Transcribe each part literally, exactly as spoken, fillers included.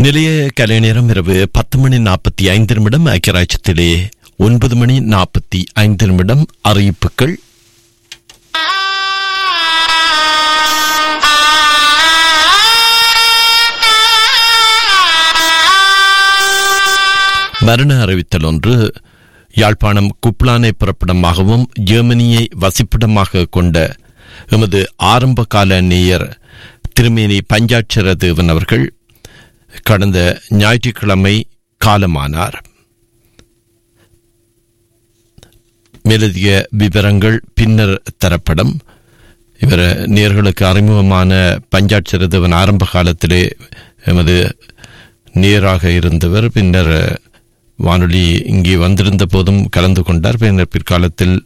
நிலைய கலை நேரம் இரவு பத்து மணி நாற்பத்தி ஐந்து நிமிடம். ஐக்கியராட்சத்திலே ஒன்பது மணி நாற்பத்தி ஐந்து நிமிடம். அறிவிப்புகள். மரண அறிவித்தல் ஒன்று. யாழ்ப்பாணம் குப்லானை புறப்படமாகவும் ஜெர்மனியை வசிப்பிடமாக கொண்ட எமது ஆரம்ப கால நேயர் திருமேனி பஞ்சாட்சர தேவன் அவர்கள் கடந்த ஞாயிற்றுக்கிழமை காலமானார். மேலதிக விவரங்கள் பின்னர் தரப்படும். இவர் நேர்களுக்கு அறிமுகமான பஞ்சாட்சர தேவன் ஆரம்ப காலத்திலே எமது நேராக இருந்தவர். பின்னர் வானொலி இங்கே வந்திருந்த போதும் கலந்து கொண்டார். பின்னர் பிற்காலத்தில்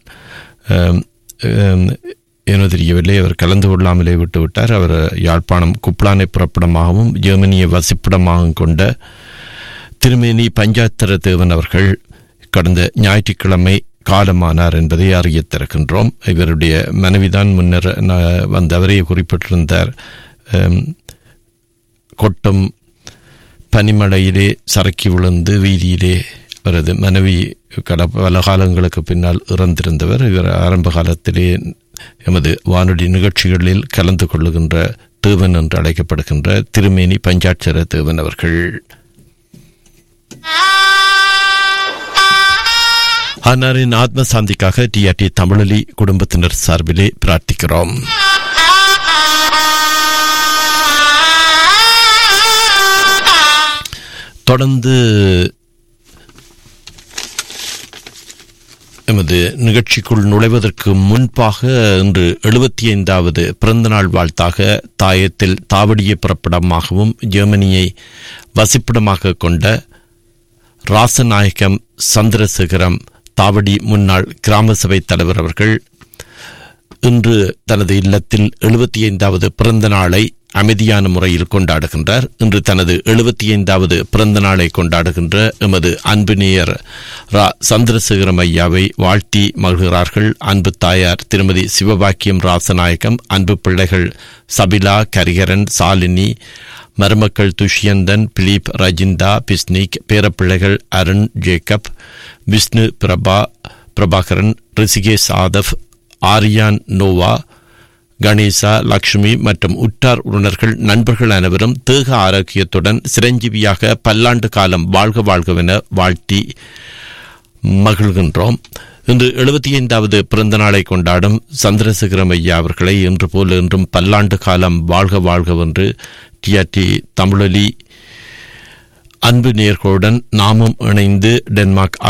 ஏனோ தெரியவில்லை, அவர் கலந்து கொள்ளாமலே விட்டுவிட்டார். அவர் யாழ்ப்பாணம் குப்லானை புறப்படமாகவும் ஜெர்மனியை வசிப்பிடமாகவும் கொண்ட திருமேனி பஞ்சாட்சர தேவன் அவர்கள் கடந்த ஞாயிற்றுக்கிழமை காலமானார் என்பதை அறியத்திருக்கின்றோம். இவருடைய மனைவிதான் முன்னர் வந்து அவரையே குறிப்பிட்டிருந்தார். கொட்டம் பனிமலையிலே சறுக்கி விழுந்து வீதியிலே அவரது மனைவி கட பல காலங்களுக்கு பின்னால் இறந்திருந்தவர். இவர் ஆரம்ப காலத்திலே எமது வானொலி நிகழ்ச்சிகளில் கலந்து கொள்ளுகின்ற தேவன் என்று அழைக்கப்படுகின்ற திருமேனி பஞ்சாட்சர தேவன் அவர்கள். அன்னாரின் ஆத்ம சாந்திக்காக டிஆர்டி தமிழொலி குடும்பத்தினர் சார்பிலே பிரார்த்திக்கிறோம். தொடர்ந்து எமது நிகழ்ச்சிக்குள் நுழைவதற்கு முன்பாக இன்று எழுபத்தி ஐந்தாவது பிறந்தநாள் வாழ்த்தாக தாயத்தில் தாவடியை புறப்படமாகவும் ஜெர்மனியை வசிப்பிடமாக கொண்ட ராசநாயகம் சந்திரசேகரம் தாவடி முன்னாள் கிராம சபை தலைவர் அவர்கள் இன்று தனது இல்லத்தில் எழுபத்தி ஐந்தாவது பிறந்த நாளை அமைதியான முறையில் கொண்டாடுகின்றார். இன்று தனது எழுபத்தி ஐந்தாவது பிறந்த நாளை கொண்டாடுகின்ற எமது அன்பு நேயர் ரா சந்திரசேகரம் ஐயாவை வாழ்த்தி மகிழ்கிறார்கள். அன்பு தாயார் திருமதி சிவபாக்கியம் ராசநாயகம், அன்பு பிள்ளைகள் சபிலா, கரிகரன், சாலினி, மருமக்கள் துஷ்யந்தன், பிலிப், ரஜிந்தா, பிஸ்னிக், பேரப்பிள்ளைகள் அருண், ஜேக்கப், விஷ்ணு, பிரபா, பிரபாகரன், ரிஷிகேஷ், ஆதவ், ஆரியான், நோவா, கணேசா, லக்ஷ்மி மற்றும் உற்றார் உறவினர்கள் நண்பர்கள் அனைவரும் தேக ஆரோக்கியத்துடன் சிரஞ்சீவியாக பல்லாண்டு காலம் வாழ்க வாழ்கவென வாழ்த்தி மகிழ்கின்றோம். இன்று எழுபத்தி ஐந்தாவது பிறந்த நாளை கொண்டாடும் சந்திரசேகரம் ஐயா அவர்களை இன்று போல் என்றும் பல்லாண்டு காலம் வாழ்க வாழ்கவென்று டிஆர்டி தமிழொலி அன்பு நேயர்களுடன் நாமும் இணைந்து டென்மார்க்